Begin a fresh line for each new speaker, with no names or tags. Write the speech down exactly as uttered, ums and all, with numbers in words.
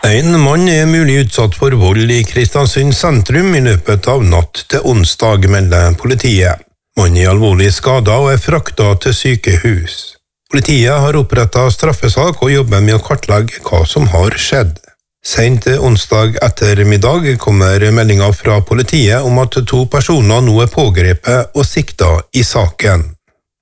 En mann er mulig utsatt for vold i Kristiansund sentrum i løpet av natt til onsdag, melder politiet. Mannen er alvorlig skadet og er fraktet til sykehus. Politiet har opprettet straffesak og jobber med å kartlegge hva som har skjedd. Sent onsdag ettermiddag kommer meldinger fra politiet om at to personer nå er pågrepet og siktet i saken.